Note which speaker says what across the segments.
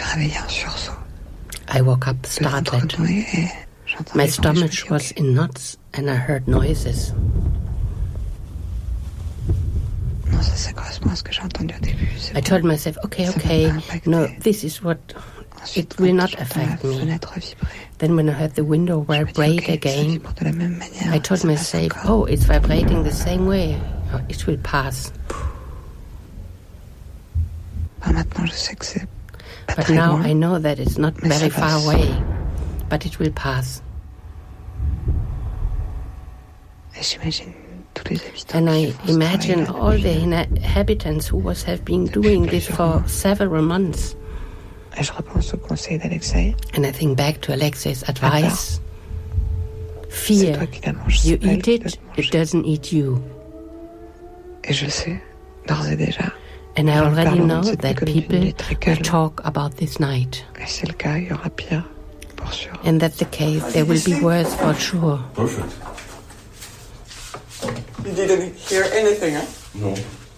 Speaker 1: I woke up startled. My stomach was in knots and I heard noises. I told myself, okay, no, this is what, it will not affect me. Then when I heard the window vibrate again, I told myself, oh, it's vibrating the same way. Oh, it will pass. But now I know that it's not very far away, but it will pass. And I imagine all the inhabitants who have been doing this for several months. And I think back to Alexei's advice. Fear, you eat it, it doesn't eat you. And I already know that people will talk about this night. And that's the case, there will be worse for sure.
Speaker 2: Perfect.
Speaker 3: You didn't hear anything, huh?
Speaker 2: No.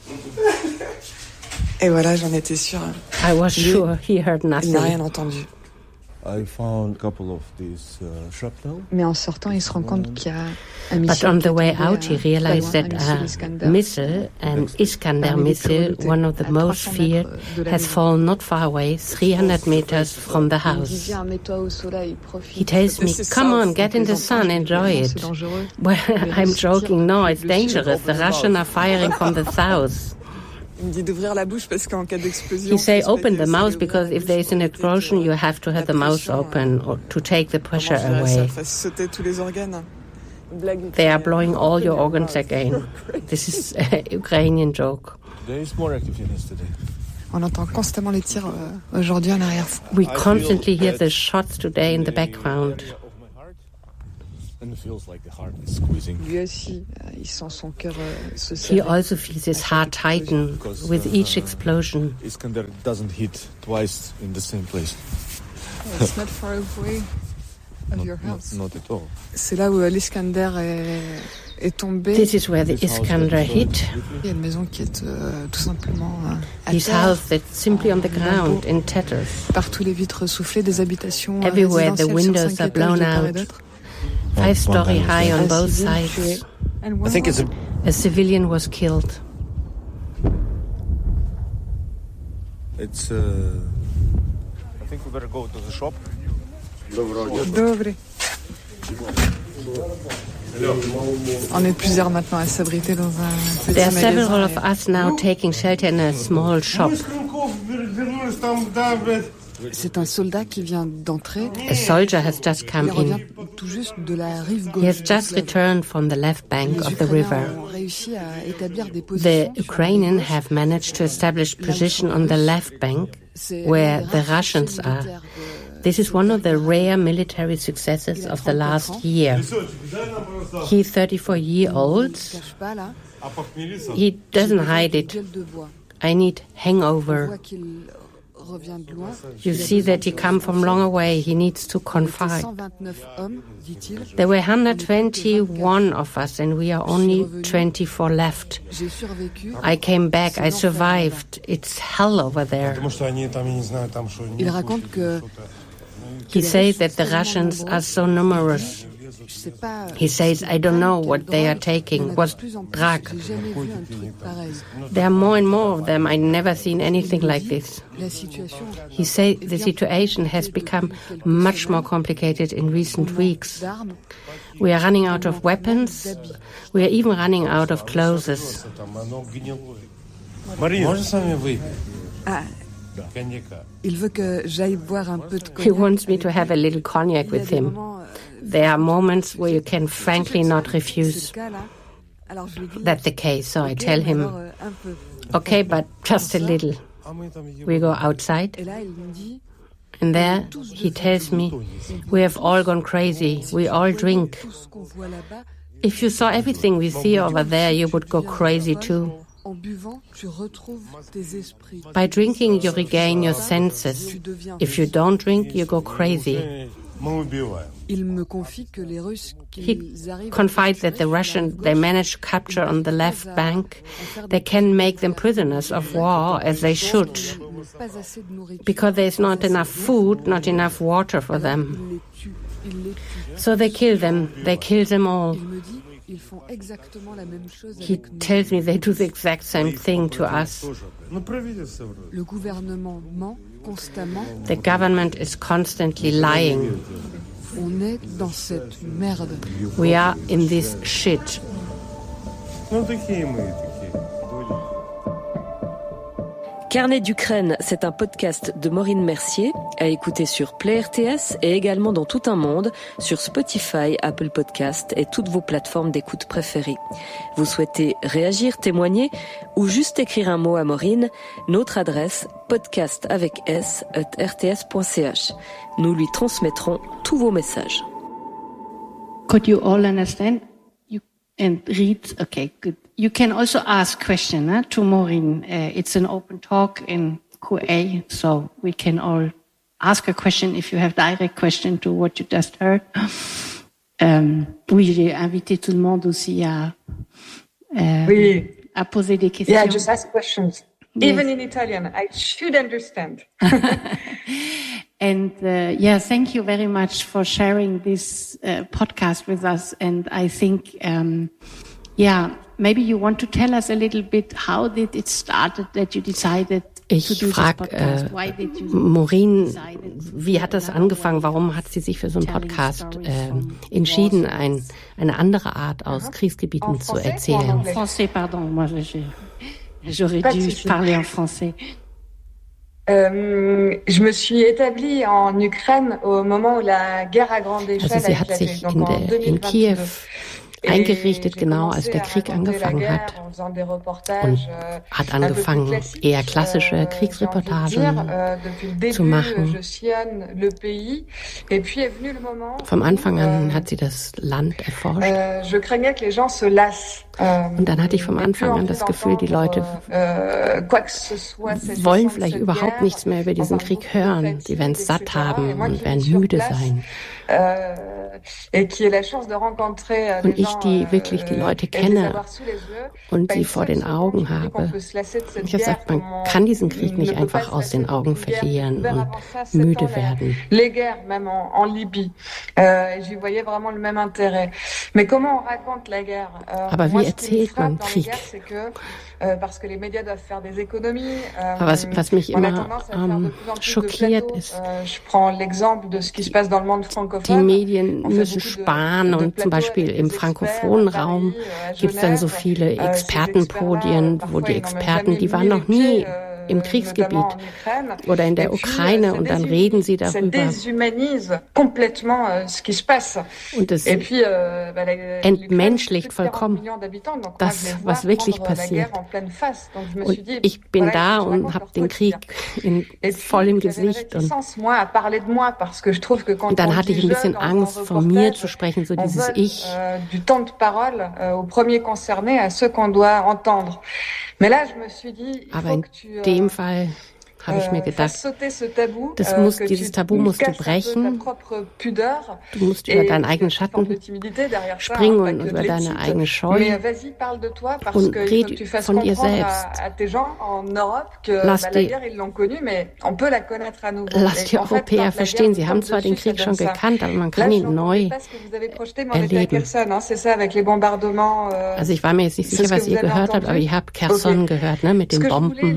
Speaker 3: Et voilà, j'en étais sûre.
Speaker 1: I was sure he heard nothing.
Speaker 3: Il n'a rien entendu.
Speaker 2: I found a couple of these shrapnel.
Speaker 4: Mais en sortant, il se rend compte qu'il y a un missile.
Speaker 1: But on the way out, he realized that a missile, an Iskander missile, one of the most feared, has fallen not far away, 300 meters from the house. He tells me, come on, get in the sun, enjoy it. Well, I'm joking, no, it's dangerous. The Russians are firing from the south. He say, open the mouth, because if there is an explosion, you have to have the mouth open or to take the pressure away. They are blowing all your organs again. This is a Ukrainian joke.
Speaker 2: There is more activities today.
Speaker 4: On entend constamment les tirs aujourd'hui en arrière.
Speaker 1: We constantly hear the shots today in the background.
Speaker 2: And it feels like the heart is squeezing.
Speaker 4: Lui aussi, il sent son cœur se serrer.
Speaker 1: He also feels his heart tighten with each explosion.
Speaker 2: Iskander doesn't hit twice in the same place.
Speaker 4: It's not far away of your house.
Speaker 2: Not at all.
Speaker 4: C'est là où l'Iskander est tombé.
Speaker 1: This is where the Iskander hit.
Speaker 4: Il y a une maison qui est tout simplement à
Speaker 1: His
Speaker 4: terre.
Speaker 1: house that's simply on the ground in tatters.
Speaker 4: Partout les vitres soufflées, des habitations
Speaker 1: Everywhere the
Speaker 4: résidentielles
Speaker 1: windows
Speaker 4: sur 5
Speaker 1: are
Speaker 4: étages
Speaker 1: blown
Speaker 4: de part et
Speaker 1: out.
Speaker 4: d'autre.
Speaker 1: 5-story high on both sides.
Speaker 2: I think it's
Speaker 1: A civilian was killed.
Speaker 2: it's I think we better go to the shop.
Speaker 4: Dobre. On est plusieurs maintenant à s'abriter dans un petit
Speaker 1: There are
Speaker 4: magasin.
Speaker 1: several of us now taking shelter in a small shop.
Speaker 4: C'est un soldat qui vient d'entrer.
Speaker 1: A soldier has just
Speaker 4: Il
Speaker 1: come
Speaker 4: revient
Speaker 1: in.
Speaker 4: tout juste de la rive
Speaker 1: He
Speaker 4: gauche.
Speaker 1: has
Speaker 4: du
Speaker 1: just
Speaker 4: fleuve.
Speaker 1: returned from the left bank
Speaker 4: Les
Speaker 1: of the
Speaker 4: Ukrainiens
Speaker 1: river.
Speaker 4: ont réussi à établir des
Speaker 1: The
Speaker 4: positions sur
Speaker 1: Ukrainians
Speaker 4: la rive
Speaker 1: have managed to establish position on the left bank
Speaker 4: C'est
Speaker 1: where
Speaker 4: l'un des
Speaker 1: the
Speaker 4: rares
Speaker 1: Russians
Speaker 4: succès
Speaker 1: are.
Speaker 4: militaires
Speaker 1: This is one of the rare military successes of the last year. He's 34-year-old.
Speaker 4: Il se cache pas là.
Speaker 1: He doesn't hide it.
Speaker 4: Gueule de bois.
Speaker 1: I need
Speaker 4: On
Speaker 1: hangover.
Speaker 4: voit qu'il revient de loin.
Speaker 1: You see that he come from long away. He needs to
Speaker 4: On était
Speaker 1: confide.
Speaker 4: 129 hommes, dit-il.
Speaker 1: There were 121 of us and we are only 24 left.
Speaker 4: J'ai survécu.
Speaker 1: I came back. I survived. It's hell over there.
Speaker 4: Il raconte que
Speaker 1: He says that the Russians are so numerous.
Speaker 4: je sais pas.
Speaker 1: He says, I don't know what they are taking. Was drug.
Speaker 4: J'ai jamais vu un truc pareil.
Speaker 1: There are more and more of them. I never seen anything like this.
Speaker 4: La situation
Speaker 1: He says the situation has become much more complicated in recent weeks.
Speaker 4: d'armes.
Speaker 1: We are running out of weapons. We are even running out of clothes.
Speaker 4: Ah, il veut que j'aille boire un peu de
Speaker 1: He
Speaker 4: cognac.
Speaker 1: wants me to have a little cognac
Speaker 4: Il y a
Speaker 1: with
Speaker 4: des
Speaker 1: him.
Speaker 4: moments,
Speaker 1: There are moments where you can frankly not
Speaker 4: c'est
Speaker 1: refuse.
Speaker 4: le cas, là. Alors je lui dis,
Speaker 1: That's the case, so I
Speaker 4: ok,
Speaker 1: tell
Speaker 4: mais
Speaker 1: him,
Speaker 4: alors, un peu.
Speaker 1: okay, but just a little. We go outside,
Speaker 4: Et là, il me dit,
Speaker 1: and there he tells me, we have all gone crazy. We all drink.
Speaker 4: tout ce qu'on voit là-bas,
Speaker 1: If you saw everything we see over there, you would go crazy too.
Speaker 4: en buvant, tu retrouves tes esprits.
Speaker 1: By drinking, you regain your senses.
Speaker 4: Tu deviens
Speaker 1: If you don't drink, you go crazy.
Speaker 4: Il me confie que les Russes
Speaker 1: He
Speaker 4: qu'ils arrivent à
Speaker 1: confides that the
Speaker 4: capturer
Speaker 1: Russians,
Speaker 4: sur la
Speaker 1: they
Speaker 4: rive
Speaker 1: manage to capture on the left bank. They can make them prisoners of war as they should.
Speaker 4: gauche,
Speaker 1: because there's not enough food, not enough water for them. So they kill them all. He tells me they do the exact same thing to us. The government is constantly lying. We are in this shit.
Speaker 5: Carnet d'Ukraine, c'est un podcast de Maureen Mercier, à écouter sur Play RTS et également dans tout un monde, sur Spotify, Apple Podcast et toutes vos plateformes d'écoute préférées. Vous souhaitez réagir, témoigner ou juste écrire un mot à Maureen? Notre adresse podcast@rts.ch. Nous lui transmettrons tous vos messages.
Speaker 1: Could you all understand? And read, okay, good. You can also ask questions to Maureen. It's an open talk in QA, so we can all ask a question if you have direct question to what you just heard. Oui, j'ai invité tout le monde aussi à poser des questions.
Speaker 3: Yeah, just ask questions. Yes. Even in Italian, I should understand.
Speaker 1: And thank you very much for sharing this podcast with us. And I think, maybe you want to tell us a little bit, how did it start that you decided to do this podcast? Why did you
Speaker 6: Maureen, wie hat das angefangen? Warum hat sie sich für so einen Podcast entschieden, eine andere Art aus Kriegsgebieten zu erzählen?
Speaker 1: Français, pardon, moi j'aurais dû parler en français.
Speaker 3: Je me suis établie en Ukraine au moment où la guerre à grande échelle
Speaker 6: a éclaté, donc en 2022. Eingerichtet, genau als der Krieg angefangen hat, und hat angefangen, eher klassische Kriegsreportagen zu machen. Vom Anfang an hat sie das Land erforscht. Und dann hatte ich vom Anfang an das Gefühl, die Leute wollen vielleicht überhaupt nichts mehr über diesen Krieg hören. Die werden es satt haben und werden müde sein. Und ich, die wirklich die Leute kenne und sie vor den Augen habe. Ich habe gesagt, man kann diesen Krieg nicht einfach aus den Augen verlieren und müde werden. Aber wie erzählt man Krieg? Aber was mich immer schockiert ist, die Medien müssen sparen, und zum Beispiel im frankophonen Raum gibt es dann so viele Expertenpodien, wo die Experten, die waren noch nie im Kriegsgebiet oder in der Ukraine, und dann reden sie darüber. Und es entmenschlicht vollkommen das, was wirklich passiert. Und ich bin da und habe den Krieg voll im Gesicht. Und dann hatte ich ein bisschen Angst, von mir zu sprechen, so dieses Ich. Aber in dem Fall habe ich mir gedacht, dieses Tabu musst du brechen. Du musst über deinen eigenen Schatten springen und über deine eigene Scheu und red von dir selbst. Lass die Europäer verstehen, sie haben zwar den Krieg schon gekannt, aber man kann ihn neu erleben. Also ich war mir jetzt nicht sicher, was ihr gehört habt, aber ihr habt Kherson gehört, ne, mit den Bomben.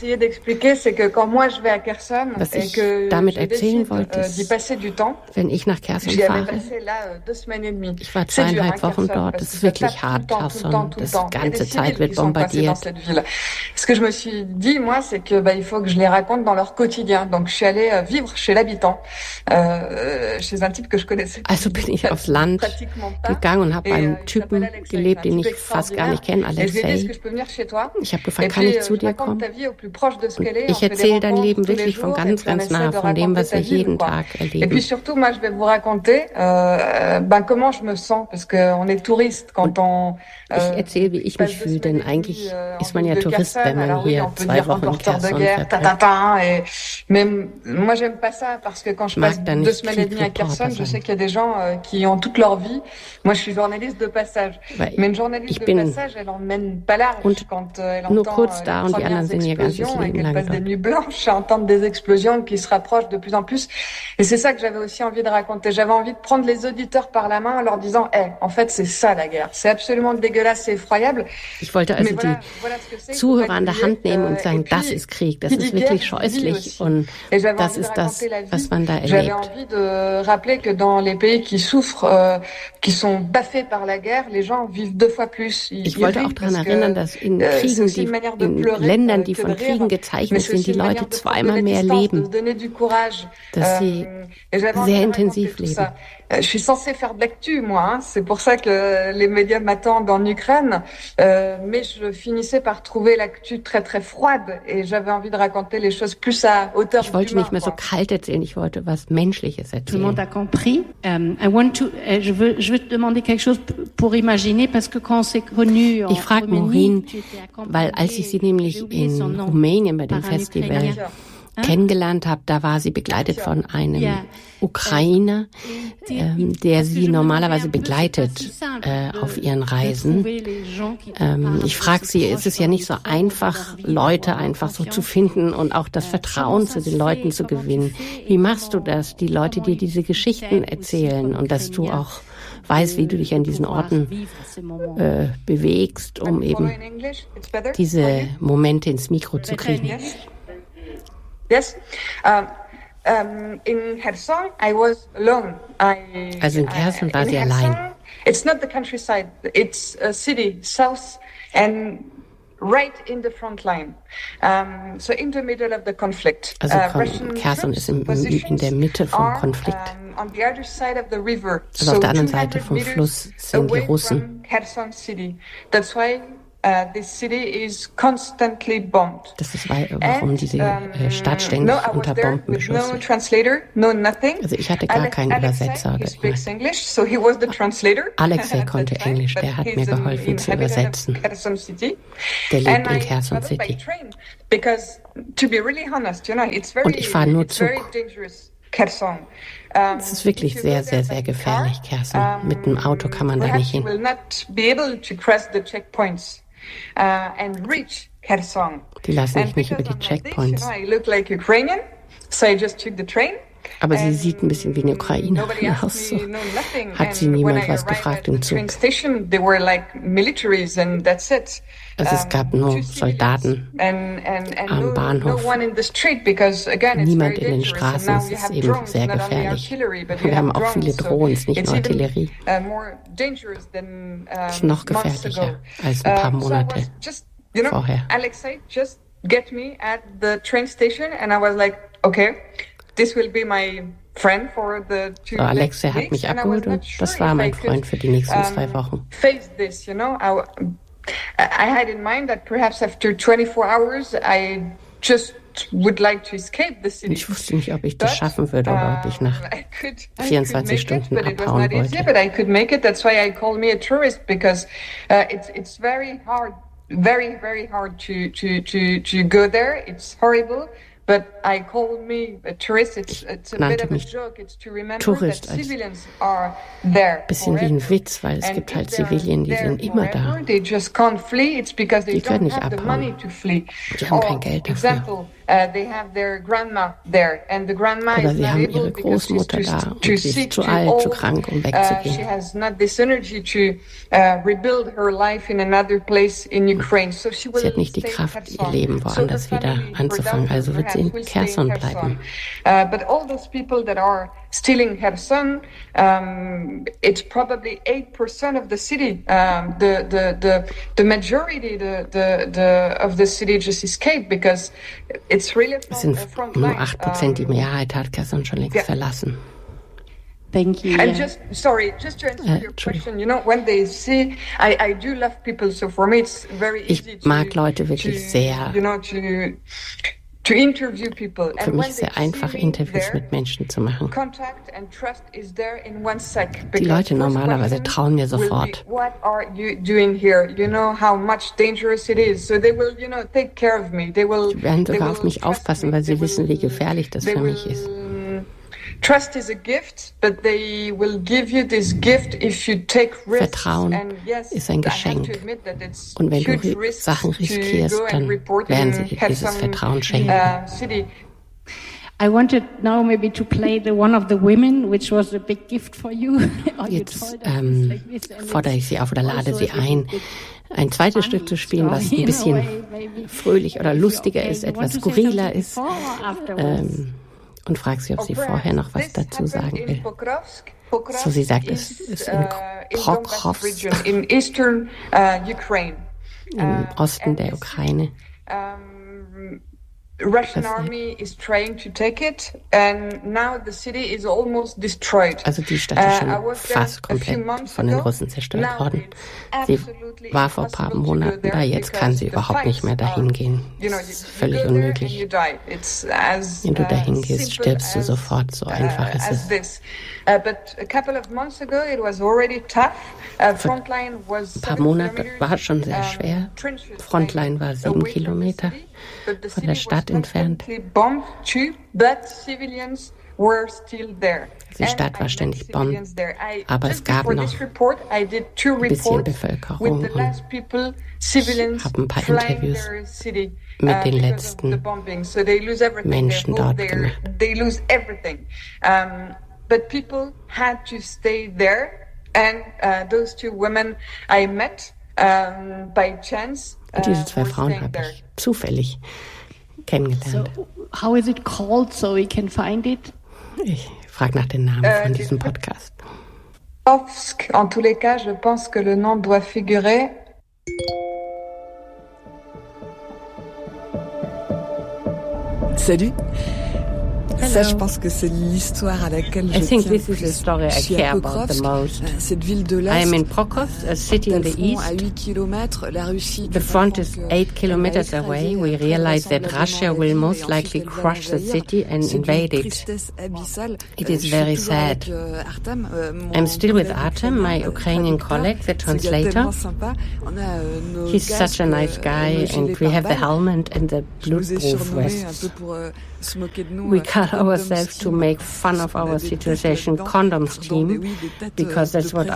Speaker 6: Was ich damit erzählen wollte, ist, wenn ich nach Kherson fahre, ich war 2,5 Wochen dort, das ist wirklich hart, Kherson, die ganze Zeit wird bombardiert.
Speaker 3: Ce que je me suis dit, moi, c'est que il faut que je les raconte dans leur quotidien. Donc, je suis allée vivre chez l'habitant, chez un type que je connaissais.
Speaker 6: Also bin ich aufs Land gegangen und habe bei einem Typen gelebt, den ich fast gar nicht kenne, Alexei. Ich habe gefragt, kann ich zu dir kommen? Und ich erzähle dein Leben wirklich von ganz, ganz nah, von dem, was wir jeden Tag erleben.
Speaker 3: Et puis surtout, moi, je vais vous raconter, comment je me sens, parce qu'on est touriste quand on.
Speaker 6: Ich erzähle, wie ich mich fühle, denn eigentlich ist man ja Tourist, wenn man hier 2 Wochen in Kherson verbringt.
Speaker 3: Moi, j'aime pas ça, parce que quand je passe 2 semaines et demie à Kherson, je sais qu'il y a des gens qui ont toute leur vie. Moi, je suis journaliste de passage. Mais une journaliste de passage, elle emmène pas large quand elle entend
Speaker 6: nur kurz da und die anderen sind ihr ganzes Leben lang dort.
Speaker 3: blanche à entendre des explosions qui se rapprochent de plus en plus. Et c'est ça que j'avais aussi envie de raconter. J'avais envie de prendre les auditeurs par la main en leur disant, en fait, c'est ça la guerre. C'est absolument dégueulasse, c'est effroyable.
Speaker 1: Ich wollte also die Zuhörer an der Hand nehmen und sagen, das ist Krieg, das ist wirklich scheußlich und das ist das, was man da erlebt.
Speaker 3: J'avais envie de rappeler que dans les pays qui souffrent, qui sont baffés par la guerre, les gens vivent 2 fois plus.
Speaker 1: Ich wollte auch daran erinnern, dass in Kriegen, in Ländern, die von Kriegen gezeichnet sind, die Leute 2-mal mehr leben, dass sie sehr intensiv leben.
Speaker 3: Je suis censée faire de l'actu, moi. C'est pour ça que les médias m'attendent en Ukraine. Mais je finissais par trouver l'actu très, très froide. Et j'avais envie de raconter les choses plus à hauteur d'humain.
Speaker 1: Ich wollte nicht mehr so kalt erzählen. Ich wollte was Menschliches erzählen.
Speaker 7: Tout le monde a compris. Je veux te demander quelque chose pour imaginer, parce que quand on s'est connu en
Speaker 1: Ich frage Maureen, weil als ich sie nämlich in Rumänien bei dem Festival kennengelernt habe, da war sie begleitet von einem Ukrainer, der sie normalerweise begleitet auf ihren Reisen. Ich frage sie, ist es ja nicht so einfach, Leute einfach so zu finden und auch das Vertrauen zu den Leuten zu gewinnen. Wie machst du das, die Leute dir diese Geschichten erzählen und dass du auch weißt, wie du dich an diesen Orten bewegst, um eben diese Momente ins Mikro zu kriegen?
Speaker 3: Yes. In Kherson, I was alone.
Speaker 1: Also in Kherson war sie allein.
Speaker 3: It's not the countryside. It's a city, south and right in the front line. So in the middle of the conflict.
Speaker 1: Also Kherson ist in der Mitte vom Konflikt.
Speaker 3: On the other side of the river.
Speaker 1: Also auf der anderen Seite vom Fluss sind die Russen.
Speaker 3: Kherson City. That's why this city is constantly bombed.
Speaker 1: Das ist, warum diese Stadt ständig unter Bombenbeschuss
Speaker 3: no translator, no nothing.
Speaker 1: Also ich hatte gar keinen Übersetzer.
Speaker 3: English, so he was the translator.
Speaker 1: Alexei konnte Englisch, der hat mir geholfen zu übersetzen. Der lebt in Kherson City. Und ich fahre nur Zug. Es ist wirklich sehr, sehr, sehr gefährlich, Kherson. Mit dem Auto kann man da nicht hin. Die lassen mich nicht über die Checkpoints. Aber sie sieht ein bisschen wie eine Ukrainerin aus. So. Hat sie niemand was gefragt im Zug. Also es gab nur Soldaten am Bahnhof. Niemand in den Straßen. Es ist eben sehr gefährlich. Wir haben auch viele Drohnen, nicht nur Artillerie. Es ist noch gefährlicher als ein paar Monate vorher.
Speaker 3: Alexei just get me at the train station and I was like, okay, this will be my friend for the 2
Speaker 1: Alexei hat mich abgeholt und das war mein Freund für die nächsten 2 Wochen.
Speaker 3: Face this, you know. I had in mind that perhaps after 24 hours I just would like to escape the city.
Speaker 1: Ich wusste nicht, ob ich das schaffen würde oder ob ich nach 24 Stunden abhauen wollte.
Speaker 3: But I could make it. That's why I call me a tourist, because it's very hard, very, very hard to go there. It's horrible. But I call me a tourist. It's a bit of a joke. It's to remember that civilians are there.
Speaker 1: Bisschen wie ein Witz, weil es gibt halt Zivilien, die sind immer da.
Speaker 3: They just can't flee. It's because they don't have the money to flee.
Speaker 1: Die haben kein Geld dafür.
Speaker 3: They have their grandma there, and the grandma
Speaker 1: Oder sie haben ihre Großmutter da und sie ist zu alt, zu krank, um wegzugehen.
Speaker 3: She has not this energy to rebuild her life in another place in Ukraine. So she will
Speaker 1: sie hat nicht die Kraft, ihr Leben woanders wieder anzufangen, also wird sie in Kherson bleiben.
Speaker 3: But all those people that are still in Kherson, it's probably 8% of the city. The majority of the city just escaped because it's really
Speaker 1: es sind nur 8%, die Mehrheit hat Kherson schon längst verlassen.
Speaker 7: Thank you.
Speaker 3: And just to answer your question, you know, when they see, I do love people, so for me it's very easy
Speaker 1: ich mag Leute wirklich sehr.
Speaker 3: You know, to interview people.
Speaker 1: Für mich ist sehr einfach, Interviews mit Menschen zu machen. Die Leute normalerweise trauen mir sofort.
Speaker 3: What are you doing here? You know how much dangerous it is. So they will, you know, take care of me.
Speaker 1: Sie werden sogar auf mich aufpassen, weil sie wissen, wie gefährlich das für mich ist.
Speaker 3: trust is a gift, but they will give you this gift if you take risks.
Speaker 1: Vertrauen ist ein Geschenk. Und wenn du Sachen riskierst, dann werden sie dir dieses Vertrauen schenken.
Speaker 7: I wanted now maybe to play one of the women, which was a big gift for you.
Speaker 1: Jetzt fordere ich Sie auf oder lade Sie ein zweites Stück zu spielen, was ein bisschen fröhlich oder lustiger ist, etwas skurriler ist. Und frage sie, ob sie vorher noch was dazu sagen will. So, sie sagt, es ist in Pokrovsk,
Speaker 3: in eastern Ukraine,
Speaker 1: im Osten der Ukraine.
Speaker 3: Russian army is trying to take it, and now the city is almost destroyed.
Speaker 1: Also die Stadt ist schon fast komplett von den Russen zerstört worden. Sie war vor ein paar Monaten da, jetzt kann sie überhaupt nicht mehr dahin gehen. Das ist völlig unmöglich. Wenn du dahin gehst, stirbst du sofort, so einfach ist es.
Speaker 3: But a couple of months ago it was already tough. Frontline was
Speaker 1: ein paar Monate war es schon sehr schwer. Frontline war 7 Kilometer von der Stadt entfernt. Die Stadt war ständig bombt, aber es gab noch ein bisschen Bevölkerung und ich habe ein paar Interviews mit den letzten Menschen dort gemacht.
Speaker 3: But people had to stay there, and those two women I met by chance.
Speaker 1: Diese zwei Frauen habe ich zufällig kennengelernt.
Speaker 7: So, how is it called so we can find it?
Speaker 1: Ich frage nach dem Namen von diesem Podcast.
Speaker 3: En tous les cas, je pense que le nom doit figurer.
Speaker 4: Salut. Ça, je pense que c'est l'histoire à laquelle je tiens le plus. Cette ville de l'Est,
Speaker 1: I am in Pokrovsk, a city in the east.
Speaker 4: À 8 km, la Russie,
Speaker 1: the front is 8 kilometers away. We realize that Russia will most likely crush the city and invade it. It is very sad. I'm still with Artem, my Ukrainian colleague, the translator. He's such a nice guy, and we have the helmet and the bloodproof vests. We cut ourselves to make fun of our situation condoms team because that's what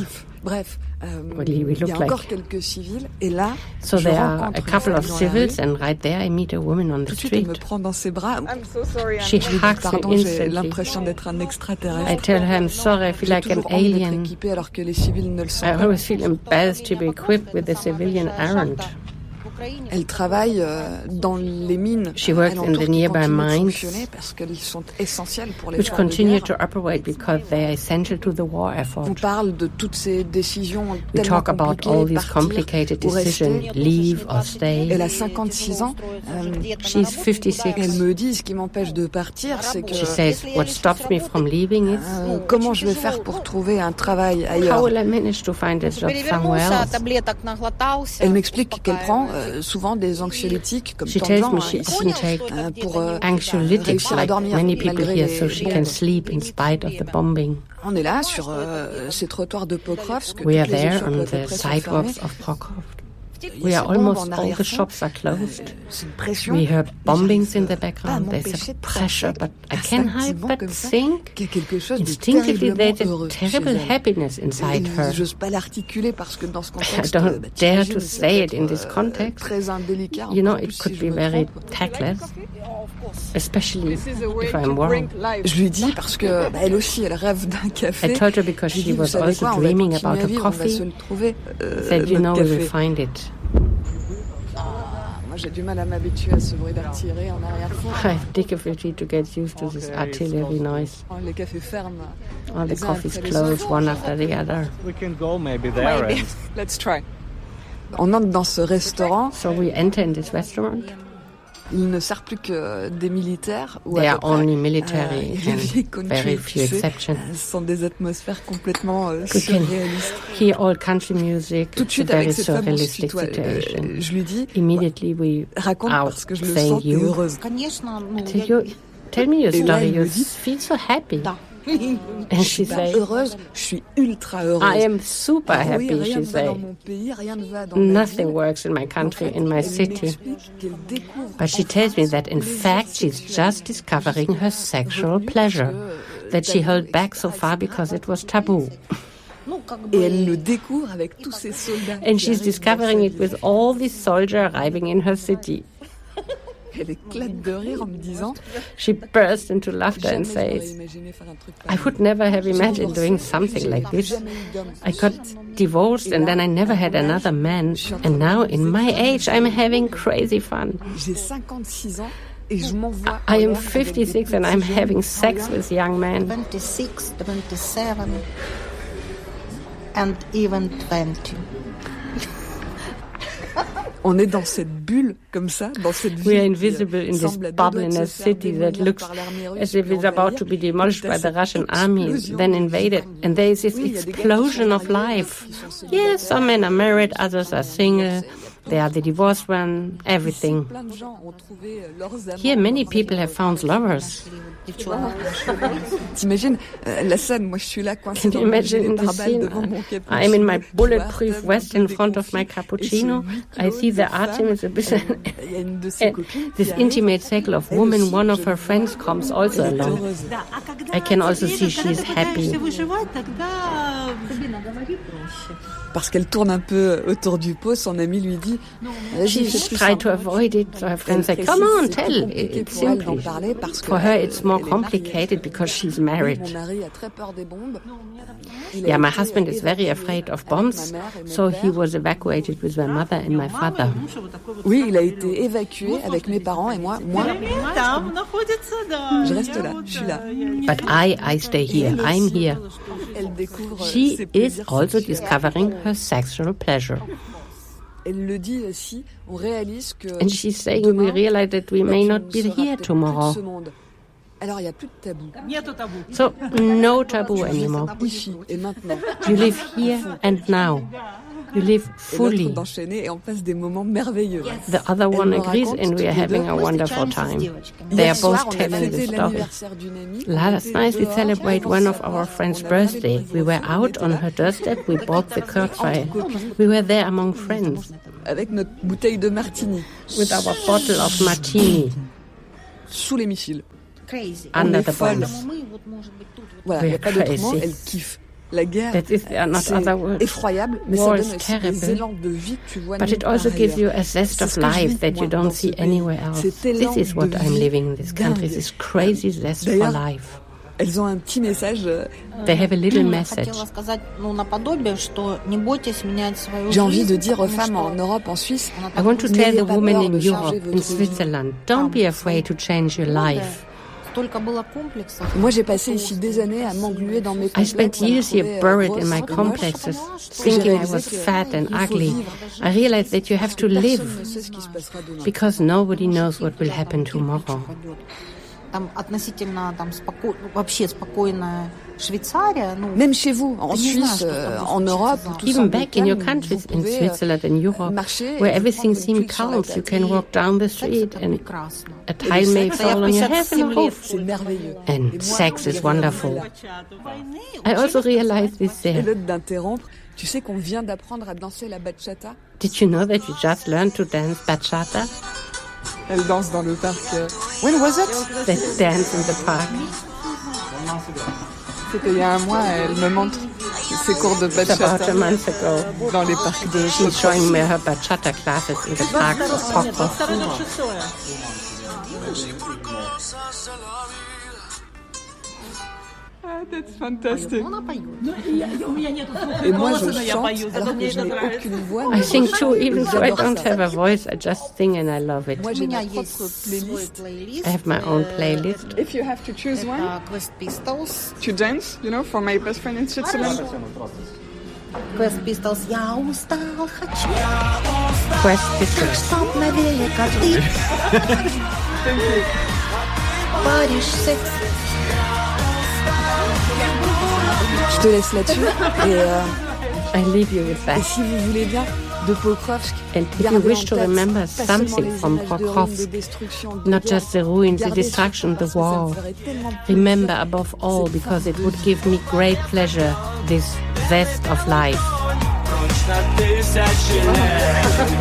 Speaker 1: we look like. So there are a couple of civils, and right there I meet a woman on the street.
Speaker 3: I'm so sorry.
Speaker 1: She hugs me instantly. I tell her I'm sorry, I feel like an alien. I always feel embarrassed to be equipped with the civilian aren't.
Speaker 4: Elle travaille dans les mines.
Speaker 1: She works in the nearby mines,
Speaker 4: parce qu'elles sont essentielles pour les
Speaker 1: which continue to operate because they are essential to the war effort.
Speaker 4: On parle de toutes ces décisions.
Speaker 1: We talk about all these complicated decisions, leave or stay.
Speaker 4: Elle a 56 ans.
Speaker 1: She's 56.
Speaker 4: Elle me dit ce qui m'empêche de partir, c'est que.
Speaker 1: She says what stops me from leaving is.
Speaker 4: Comment je vais faire pour trouver un travail ailleurs?
Speaker 1: How will I manage to find a job somewhere else?
Speaker 4: Elle m'explique qu'elle prend souvent des anxiolytiques comme
Speaker 1: she tells me she often takes anxiolytics like many people here so she can sleep in spite of the bombing.
Speaker 4: On est là sur ces trottoirs de Pokrovsk.
Speaker 1: We are there on the sidewalks of Pokrovsk. We are almost all the shops are closed. We hear bombings in the background. There's a pressure, but I can't help but think instinctively there's a terrible happiness inside her. I don't dare to say it in this context. You know, it could be very tactless, especially if I'm wrong.
Speaker 4: Je lui dis parce que elle aussi, elle rêve d'un café.
Speaker 1: I told her because she was also dreaming about a coffee. Said, you know, we will find it.
Speaker 4: Moi, j'ai du mal à m'habituer à ce bruit d'artillerie en arrière-fond.
Speaker 1: I have difficulty to get used to this artillery noise.
Speaker 4: Les cafés ferment.
Speaker 1: All the coffees close one after the other.
Speaker 2: We can go maybe there.
Speaker 4: Let's try. On entre dans ce restaurant.
Speaker 1: So we enter in this restaurant.
Speaker 4: Il ne sert plus que des militaires.
Speaker 1: There are only military and very few exceptions.
Speaker 4: Ce sont des atmosphères complètement surréalistes.
Speaker 1: Hear all country music.
Speaker 4: Tout de suite avec cette femme en situation. Je lui dis,
Speaker 1: immediately we
Speaker 4: raconte parce que je le sens, t'es heureuse.
Speaker 1: Tell me your story. You feel so happy.
Speaker 4: And she says, heureuse, je suis ultra heureuse.
Speaker 1: I am super happy, she says. Nothing works in my country, in my city. But she tells me that in fact she's just discovering her sexual pleasure. that she held back so far because it was taboo.
Speaker 4: Et elle le découvre avec tous ces soldats.
Speaker 1: And she's discovering it with all these soldiers arriving in her city.
Speaker 4: Elle éclate de rire en me disant.
Speaker 1: She burst into laughter and says, I would never have imagined doing something like this. I got divorced and then I never had another man. And now in my age I'm having crazy fun.
Speaker 4: J'ai 56 ans. Et je m'envoie
Speaker 1: I am 56 and I'm having sex with young men.
Speaker 8: 26, 27 and even 20.
Speaker 4: On est dans cette bulle comme ça, dans cette ville.
Speaker 1: We are invisible in this bubble in a city that looks as if it's about to be demolished by the Russian army, then invaded. And there is this explosion of life. Yes, some men are married, others are single. They are the divorced one, everything. Here many people have found lovers.
Speaker 4: T'imagines la scène, moi je suis là coincée dans
Speaker 1: mon devant mon cappuccino. I'm in my bulletproof vest in front of my cappuccino. I see the Artemis a bit. This intimate circle of women, one of her friends comes also along. I can also see she's happy.
Speaker 4: Parce qu'elle tourne un peu autour du pot, son ami lui dit
Speaker 1: She tried to avoid it, so her friend said, come on, tell. It's simply. For her it's more complicated because she's married. Yeah, my husband is very afraid of bombs, so he was evacuated with my mother and my father.
Speaker 4: Oui, il a été évacué avec mes parents et moi, je reste là, je suis là.
Speaker 1: But I stay here, I'm here. She is also discovering her sexual pleasure.
Speaker 4: Elle le dit aussi, on réalise que
Speaker 1: and she's saying we realize that we may not be here tomorrow.
Speaker 4: Alors il n'y a plus de tabou.
Speaker 1: So no taboo anymore.
Speaker 4: Ici et maintenant.
Speaker 1: You live here and now. You live fully.
Speaker 4: Et on passe des moments merveilleux.
Speaker 1: The other one agrees and we are having a wonderful time. They are both telling the story. Last night we celebrated one of our friends' birthday. We were out on her doorstep, we bought the campfire. We were there among friends.
Speaker 4: Avec notre bouteille de martini.
Speaker 1: With our bottle of martini.
Speaker 4: Sous les missiles.
Speaker 1: Under the bombs.
Speaker 4: Voilà, il n'y a pas d'autre mot, elle kiffe. La guerre, c'est effroyable, mais ça donne aussi des élans de vie que tu vois nulle part ailleurs.
Speaker 1: But it also gives you a zest of life that you don't see anywhere else. This is what I'm living in this country, this crazy zest for life.
Speaker 4: Elles ont un petit message.
Speaker 1: They have a little message.
Speaker 4: J'ai envie de dire aux femmes en Europe, en Suisse,
Speaker 1: I want to tell the women in Europe, in Switzerland, don't be afraid to change your life.
Speaker 4: Moi, j'ai passé ici des années à m'engluer dans mes complexes.
Speaker 1: I spent years here buried in my complexes, thinking I was fat and ugly. I realized that you have to live, because nobody knows what will happen tomorrow.
Speaker 4: Même chez vous, en Suisse, en Europe,
Speaker 1: even back in your countries, in Switzerland and Europe, where everything seems calm, you can walk down the street and a tile may fall on your head and a roof. And sex is wonderful. I also realized this there.
Speaker 4: Tu sais qu'on vient d'apprendre à danser la bachata?
Speaker 1: Did you know that you just learned to dance bachata?
Speaker 4: Elle danse dans le parc. When was it?
Speaker 1: They dance in the park.
Speaker 4: C'était il y a un mois, elle me montre ses cours de bachata.
Speaker 1: About a month ago.
Speaker 4: Dans les parcs de
Speaker 1: She's showing me her bachata classes in the parks of Pokros.
Speaker 4: Ah, that's fantastic. Et moi, je chante alors que je n'ai aucune voix.
Speaker 1: I sing too, even though I don't have a voice. I just sing and I love it.
Speaker 4: Moi, j'ai ma propre playlist.
Speaker 1: I have my own playlist.
Speaker 4: If you have to choose one, to dance, you know, for my best friend in Switzerland.
Speaker 8: Quest Pistols, я устал, хочу.
Speaker 1: Quest Pistols.
Speaker 8: Чтоб навеки коты. Париж, секс.
Speaker 4: Je te laisse là-dessus et
Speaker 1: I leave you with that.
Speaker 4: Et si vous voulez bien de Pokrovsk,
Speaker 1: and if you wish to remember something from Pokrovsk, not just the ruins, the destruction, the war, remember above all, because it would give me great pleasure, this zest of life.